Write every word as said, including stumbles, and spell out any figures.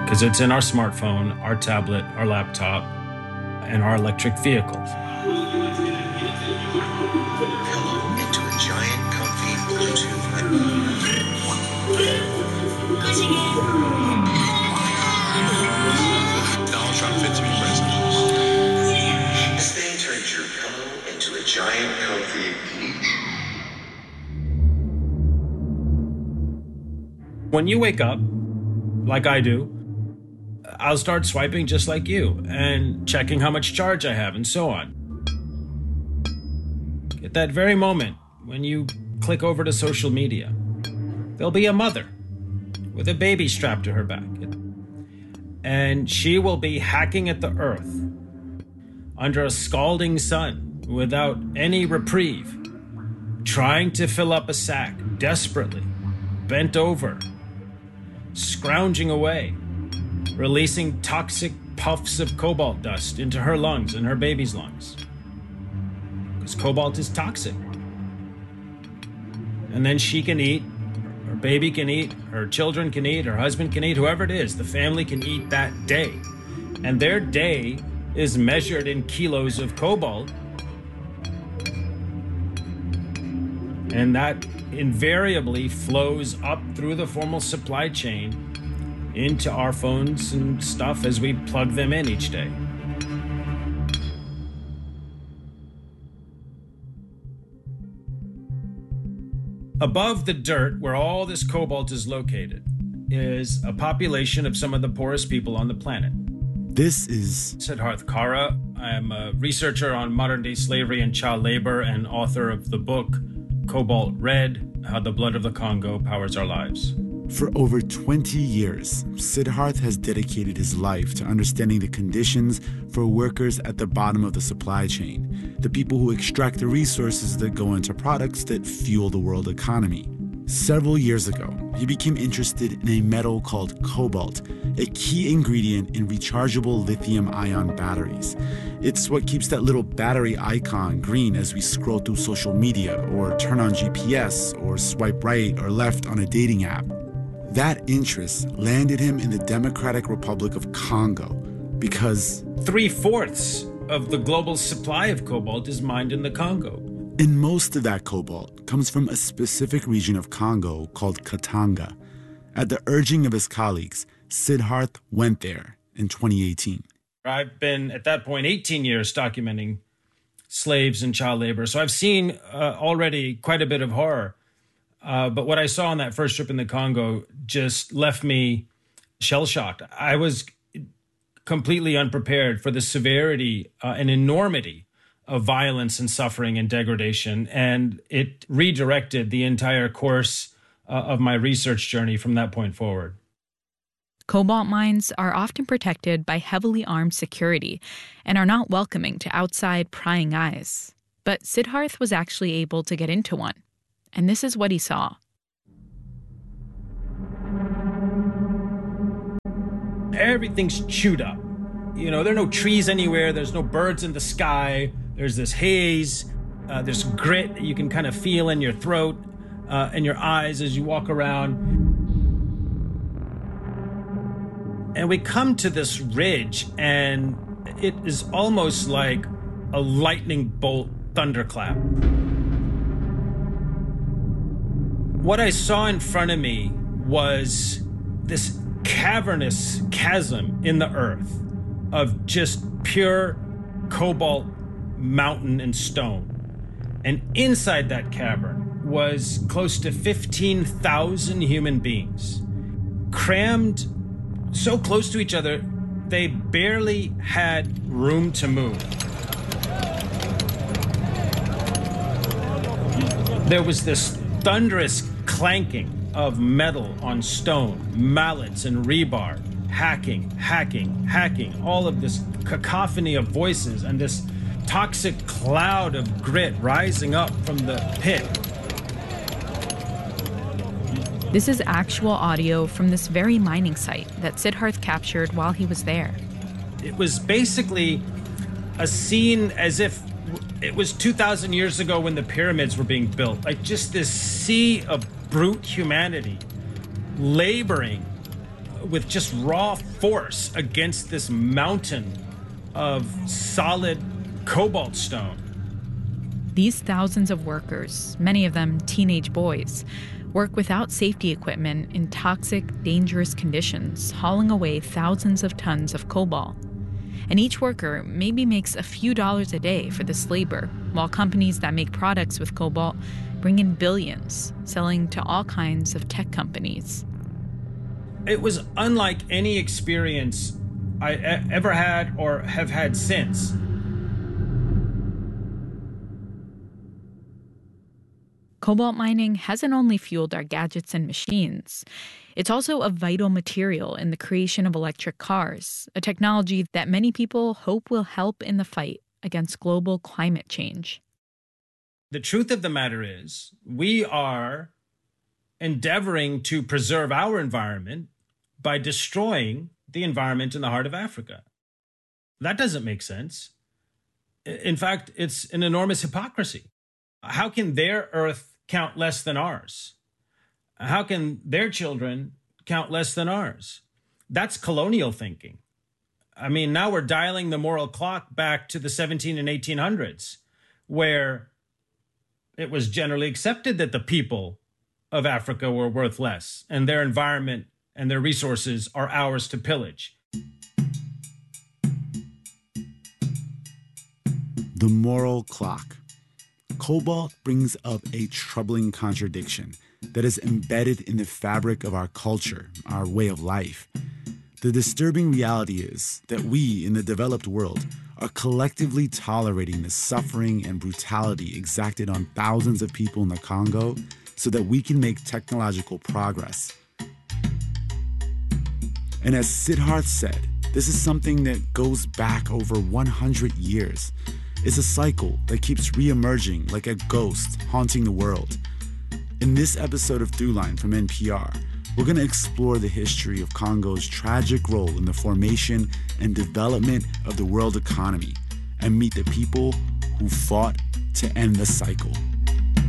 because it's in our smartphone, our tablet, our laptop, and our electric vehicles. Pillow into a giant, comfy Bluetooth. Donald Trump fit to be president. This thing turns your pillow into a giant, comfy beach. When you wake up, like I do, I'll start swiping just like you and checking how much charge I have and so on. At that very moment, when you click over to social media, there'll be a mother with a baby strapped to her back. And she will be hacking at the earth under a scalding sun without any reprieve, trying to fill up a sack desperately, bent over, scrounging away, releasing toxic puffs of cobalt dust into her lungs and her baby's lungs. Because cobalt is toxic. And then she can eat, her baby can eat, her children can eat, her husband can eat, whoever it is, the family can eat that day. And their day is measured in kilos of cobalt. And that invariably flows up through the formal supply chain into our phones and stuff as we plug them in each day. Above the dirt, where all this cobalt is located, is a population of some of the poorest people on the planet. This is Siddharth Kara. I'm a researcher on modern-day slavery and child labor and author of the book Cobalt Red: How the Blood of the Congo Powers Our Lives. For over twenty years, Siddharth has dedicated his life to understanding the conditions for workers at the bottom of the supply chain, the people who extract the resources that go into products that fuel the world economy. Several years ago, he became interested in a metal called cobalt, a key ingredient in rechargeable lithium-ion batteries. It's what keeps that little battery icon green as we scroll through social media or turn on G P S or swipe right or left on a dating app. That interest landed him in the Democratic Republic of Congo because three-fourths of the global supply of cobalt is mined in the Congo. And most of that cobalt comes from a specific region of Congo called Katanga. At the urging of his colleagues, Siddharth went there in twenty eighteen. I've been, at that point, eighteen years documenting slaves and child labor. So I've seen uh, already quite a bit of horror. Uh, but what I saw on that first trip in the Congo just left me shell-shocked. I was completely unprepared for the severity uh, and enormity of violence and suffering and degradation. And it redirected the entire course uh, of my research journey from that point forward. Cobalt mines are often protected by heavily armed security and are not welcoming to outside prying eyes. But Siddharth was actually able to get into one. And this is what he saw. Everything's chewed up. You know, there are no trees anywhere. There's no birds in the sky. There's this haze. Uh, there's grit that you can kind of feel in your throat uh, and your eyes as you walk around. And we come to this ridge, and it is almost like a lightning bolt thunderclap. What I saw in front of me was this cavernous chasm in the earth of just pure cobalt mountain and stone. And inside that cavern was close to fifteen thousand human beings, crammed so close to each other, they barely had room to move. There was this thunderous clanking of metal on stone, mallets and rebar, hacking, hacking, hacking, all of this cacophony of voices and this toxic cloud of grit rising up from the pit. This is actual audio from this very mining site that Siddharth captured while he was there. It was basically a scene as if it was two thousand years ago when the pyramids were being built. Like just this sea of brute humanity laboring with just raw force against this mountain of solid cobalt stone. These thousands of workers, many of them teenage boys, work without safety equipment in toxic, dangerous conditions, hauling away thousands of tons of cobalt. And each worker maybe makes a few dollars a day for this labor, while companies that make products with cobalt bring in billions, selling to all kinds of tech companies. It was unlike any experience I e- ever had or have had since. Cobalt mining hasn't only fueled our gadgets and machines. It's also a vital material in the creation of electric cars, a technology that many people hope will help in the fight against global climate change. The truth of the matter is, we are endeavoring to preserve our environment by destroying the environment in the heart of Africa. That doesn't make sense. In fact, it's an enormous hypocrisy. How can their earth count less than ours? How can their children count less than ours? That's colonial thinking. I mean, now we're dialing the moral clock back to the seventeen and eighteen hundreds, where it was generally accepted that the people of Africa were worth less and their environment and their resources are ours to pillage. The moral clock. Cobalt brings up a troubling contradiction that is embedded in the fabric of our culture, our way of life. The disturbing reality is that we, in the developed world, are collectively tolerating the suffering and brutality exacted on thousands of people in the Congo so that we can make technological progress. And as Siddharth said, this is something that goes back over one hundred years. It's a cycle that keeps re-emerging like a ghost haunting the world. In this episode of Throughline from N P R, we're going to explore the history of Congo's tragic role in the formation and development of the world economy and meet the people who fought to end the cycle.